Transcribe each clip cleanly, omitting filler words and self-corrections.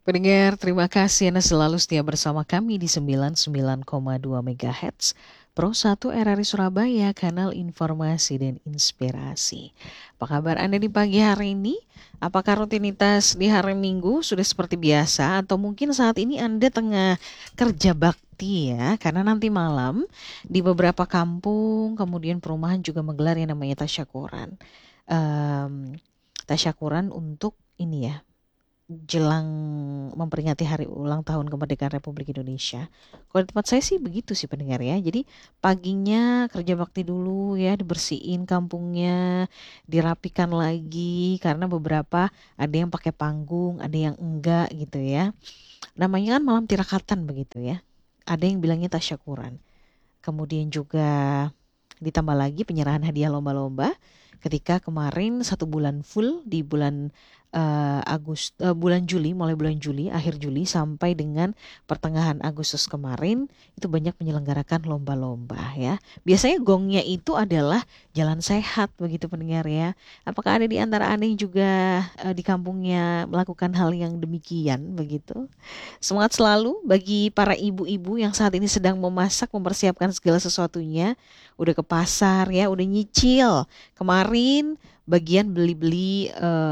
Pendengar, terima kasih Anda selalu setia bersama kami di 99,2 MHz Pro 1 RRI Surabaya, kanal informasi dan inspirasi. Apa kabar Anda di pagi hari ini? Apakah rutinitas di hari Minggu sudah seperti biasa atau mungkin saat ini Anda tengah kerja bakti ya? Karena nanti malam di beberapa kampung, kemudian perumahan juga menggelar yang namanya tasyakuran. Em, Tasyakuran untuk ini ya, jelang memperingati hari ulang tahun kemerdekaan Republik Indonesia. Kalau di tempat saya sih begitu sih pendengar ya. Jadi paginya kerja bakti dulu ya, dibersihin kampungnya, dirapikan lagi karena beberapa ada yang pakai panggung, ada yang enggak gitu ya. Namanya kan malam tirakatan begitu ya. Ada yang bilangnya tasyakuran. Kemudian juga ditambah lagi penyerahan hadiah lomba-lomba ketika kemarin 1 bulan full di bulan Juli, mulai bulan Juli, akhir Juli sampai dengan pertengahan Agustus kemarin itu banyak menyelenggarakan lomba-lomba ya. Biasanya gongnya itu adalah jalan sehat begitu pendengar ya. Apakah ada di antara Anda yang juga di kampungnya melakukan hal yang demikian begitu? Semangat selalu bagi para ibu-ibu yang saat ini sedang memasak, mempersiapkan segala sesuatunya. Udah ke pasar ya, udah nyicil. Kemarin bagian beli-beli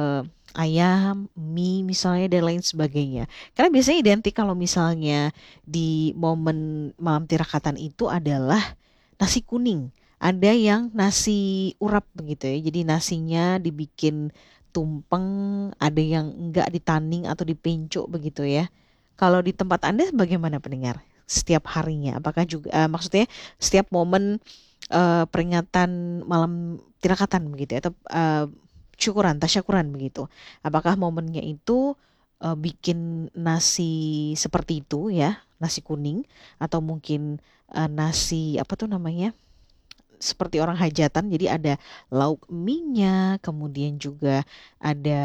ayam, mie misalnya dan lain sebagainya. Karena biasanya identik kalau misalnya di momen malam tirakatan itu adalah nasi kuning. Ada yang nasi urap begitu ya. Jadi nasinya dibikin tumpeng, ada yang enggak ditanding atau dipencuk begitu ya. Kalau di tempat Anda bagaimana pendengar? Setiap harinya, apakah juga maksudnya setiap momen peringatan malam tirakatan begitu ya, atau syukuran, tasyakuran begitu. Apakah momennya itu bikin nasi seperti itu ya, nasi kuning atau mungkin nasi apa tuh namanya? Seperti orang hajatan, jadi ada lauk minyak, kemudian juga ada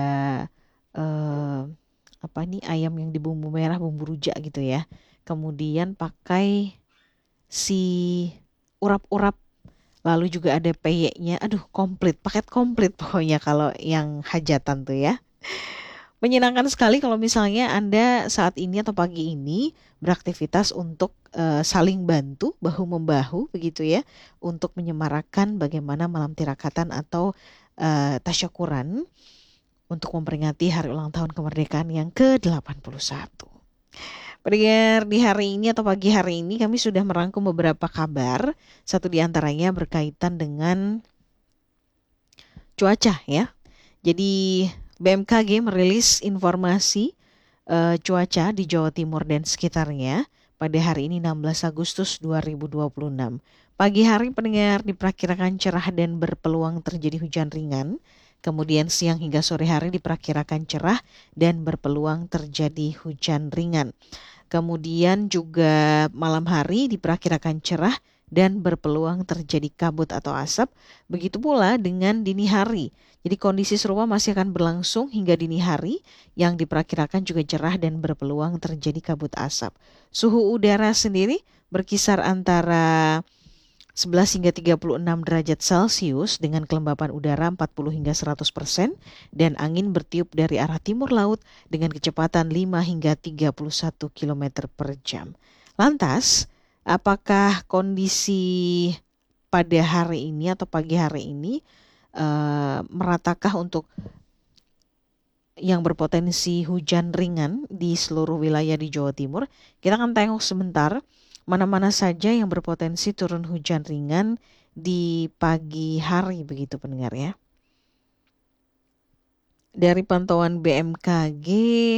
eh, apa nih ayam yang dibumbu merah, bumbu rujak gitu ya. Kemudian pakai si urap-urap, lalu juga ada peyeknya. Aduh, komplit, paket komplit pokoknya kalau yang hajatan tuh ya. Menyenangkan sekali kalau misalnya Anda saat ini atau pagi ini beraktivitas untuk saling bantu bahu-membahu begitu ya untuk menyemarakan bagaimana malam tirakatan atau tasyakuran untuk memperingati hari ulang tahun kemerdekaan yang ke-81. Pendengar, di hari ini atau pagi hari ini kami sudah merangkum beberapa kabar. Satu di antaranya berkaitan dengan cuaca ya. Jadi BMKG merilis informasi cuaca di Jawa Timur dan sekitarnya pada hari ini 16 Agustus 2026. Pagi hari pendengar diperkirakan cerah dan berpeluang terjadi hujan ringan. Kemudian siang hingga sore hari diperkirakan cerah dan berpeluang terjadi hujan ringan. Kemudian juga malam hari diperkirakan cerah dan berpeluang terjadi kabut atau asap. Begitu pula dengan dini hari. Jadi kondisi serupa masih akan berlangsung hingga dini hari yang diperkirakan juga cerah dan berpeluang terjadi kabut asap. Suhu udara sendiri berkisar antara 11 hingga 36 derajat Celcius dengan kelembapan udara 40 hingga 100% dan angin bertiup dari arah timur laut dengan kecepatan 5 hingga 31 km per jam. Lantas, apakah kondisi pada hari ini atau pagi hari ini meratakah untuk yang berpotensi hujan ringan di seluruh wilayah di Jawa Timur? Kita akan tengok sebentar mana-mana saja yang berpotensi turun hujan ringan di pagi hari begitu pendengar ya. Dari pantauan BMKG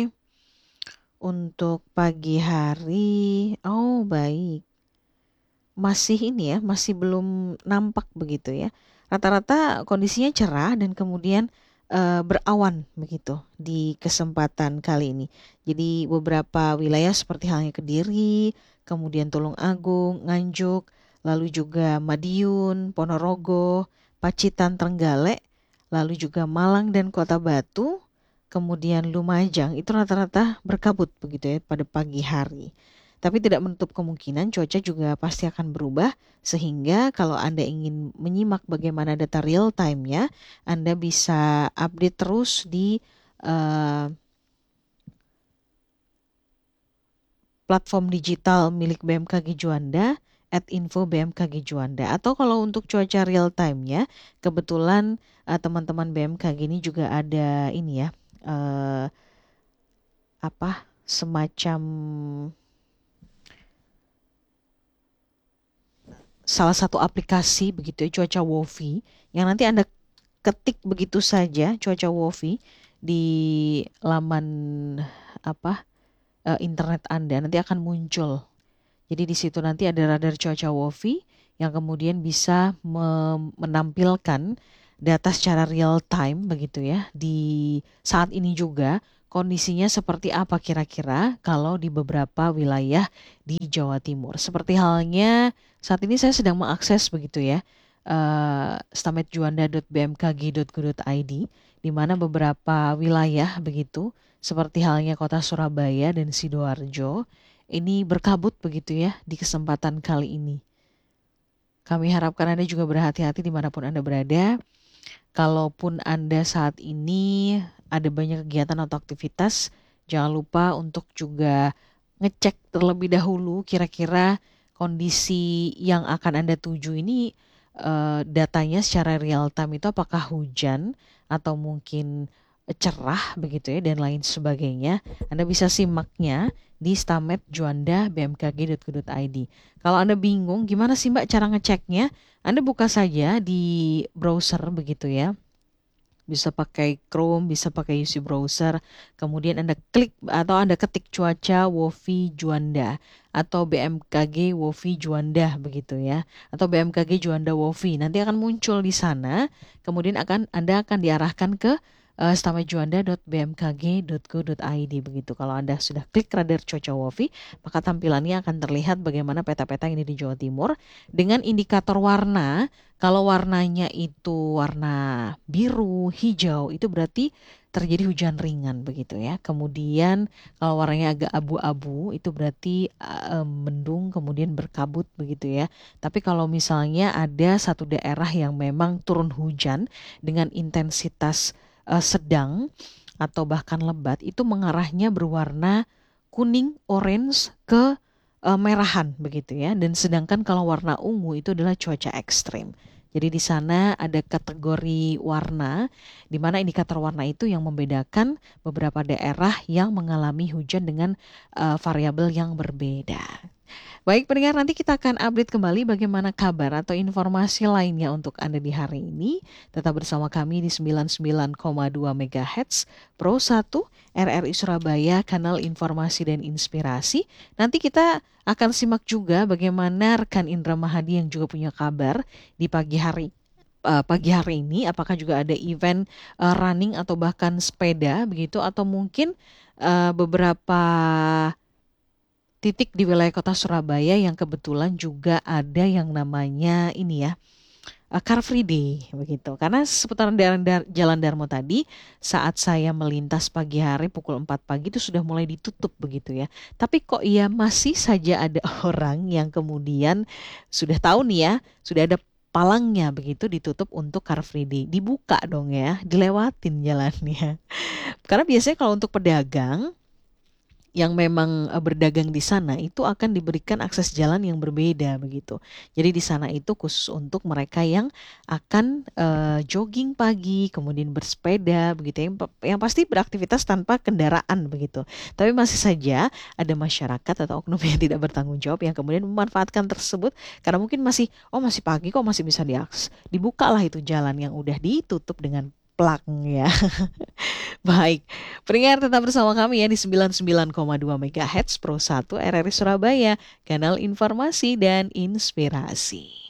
untuk pagi hari, oh baik, masih ini ya, masih belum nampak begitu ya. Rata-rata kondisinya cerah dan kemudian berawan begitu di kesempatan kali ini. Jadi beberapa wilayah seperti halnya Kediri, kemudian Tulung Agung, Nganjuk, lalu juga Madiun, Ponorogo, Pacitan, Trenggalek, lalu juga Malang dan Kota Batu, kemudian Lumajang itu rata-rata berkabut begitu ya pada pagi hari. Tapi tidak menutup kemungkinan cuaca juga pasti akan berubah sehingga kalau Anda ingin menyimak bagaimana data real time-nya, Anda bisa update terus di uh, platform digital milik BMKG Juanda @info BMKG Juanda. Atau kalau untuk cuaca real time-nya, kebetulan teman-teman BMKG ini juga ada ini ya, semacam salah satu aplikasi begitu ya, cuaca WOFI, yang nanti Anda ketik begitu saja cuaca WOFI di laman internet Anda, nanti akan muncul. Jadi di situ nanti ada radar cuaca WOFI yang kemudian bisa menampilkan data secara real time begitu ya. Di saat ini juga kondisinya seperti apa kira-kira kalau di beberapa wilayah di Jawa Timur. Seperti halnya saat ini saya sedang mengakses begitu ya, stametjuanda.bmkg.go.id, di mana beberapa wilayah begitu seperti halnya kota Surabaya dan Sidoarjo ini berkabut begitu ya di kesempatan kali ini. Kami harapkan Anda juga berhati-hati dimanapun Anda berada. Kalaupun Anda saat ini ada banyak kegiatan atau aktivitas, jangan lupa untuk juga ngecek terlebih dahulu kira-kira kondisi yang akan Anda tuju ini datanya secara real time itu apakah hujan atau mungkin cerah begitu ya dan lain sebagainya. Anda bisa simaknya di stametjuanda.bmkg.go.id. Kalau Anda bingung gimana sih Mbak cara ngeceknya, Anda buka saja di browser begitu ya. Bisa pakai Chrome, bisa pakai UC browser. Kemudian Anda klik atau Anda ketik cuaca WOFI Juanda atau BMKG WOFI Juanda begitu ya. Atau BMKG Juanda WOFI. Nanti akan muncul di sana. Kemudian Anda akan diarahkan ke stametjuanda.bmkg.go.id begitu. Kalau Anda sudah klik radar cuaca WOFI, maka tampilannya akan terlihat bagaimana peta-peta ini di Jawa Timur dengan indikator warna. Kalau warnanya itu warna biru, hijau, itu berarti terjadi hujan ringan begitu ya. Kemudian kalau warnanya agak abu-abu, itu berarti mendung kemudian berkabut begitu ya. Tapi kalau misalnya ada satu daerah yang memang turun hujan dengan intensitas sedang atau bahkan lebat, itu mengarahnya berwarna kuning, orange ke merahan begitu ya. Dan sedangkan kalau warna ungu itu adalah cuaca ekstrim. Jadi di sana ada kategori warna, di mana indikator warna itu yang membedakan beberapa daerah yang mengalami hujan dengan variabel yang berbeda. Baik pendengar, nanti kita akan update kembali bagaimana kabar atau informasi lainnya untuk Anda di hari ini. Tetap bersama kami di 99,2 MHz Pro 1 RRI Surabaya, kanal informasi dan inspirasi. Nanti kita akan simak juga bagaimana rekan Indra Mahadi yang juga punya kabar di pagi hari ini, apakah juga ada event running atau bahkan sepeda begitu, atau mungkin beberapa titik di wilayah kota Surabaya yang kebetulan juga ada yang namanya ini ya, Car Free Day begitu. Karena seputaran Jalan Darmo tadi saat saya melintas pagi hari pukul 4 pagi itu sudah mulai ditutup begitu ya. Tapi kok ya masih saja ada orang yang kemudian sudah tahu nih ya, sudah ada palangnya begitu ditutup untuk Car Free Day. Dibuka dong ya, dilewatin jalannya. Karena biasanya kalau untuk pedagang yang memang berdagang di sana itu akan diberikan akses jalan yang berbeda begitu. Jadi di sana itu khusus untuk mereka yang akan jogging pagi, kemudian bersepeda begitu ya, yang pasti beraktivitas tanpa kendaraan begitu. Tapi masih saja ada masyarakat atau oknum yang tidak bertanggung jawab yang kemudian memanfaatkan tersebut karena mungkin masih pagi kok masih bisa diakses. Dibukalah itu jalan yang udah ditutup dengan plak ya. Baik, pendengar tetap bersama kami ya di 99,2 MHz Pro 1 RRI Surabaya, kanal informasi dan inspirasi.